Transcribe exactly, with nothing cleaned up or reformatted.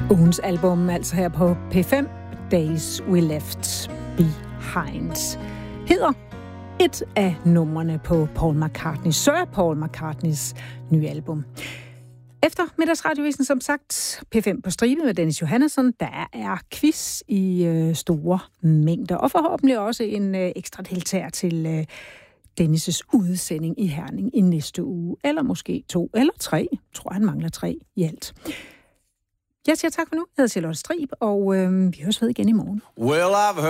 Ugens album, altså her på P fem, Days We Left Behind, hedder et af numrene på Paul McCartney, Sir Paul McCartneys nye album. Efter middagsradiovisen, som sagt, P fem på stribe med Dennis Johannesson, der er quiz i øh, store mængder, og forhåbentlig også en øh, ekstra deltager til øh, Dennis' udsending i Herning i næste uge, eller måske to eller tre. Jeg tror, han mangler tre i alt. Jeg siger tak for nu. Jeg hedder Charlotte Strib, og øh, vi høres ved igen i morgen. Well, I've heard